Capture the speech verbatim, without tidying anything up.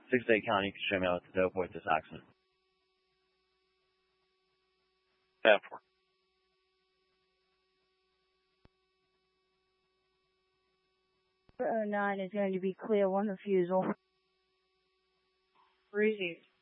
six-Day County, you can show me out to avoid this accident. ten four. oh nine is going to be clear, one refusal. Breezy.